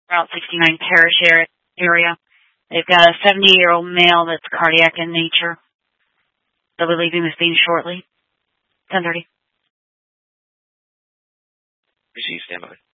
Route 69 Parish area. They've got a 70-year-old male that's cardiac in nature. They'll be leaving the scene shortly. 10:30. Receive, standby.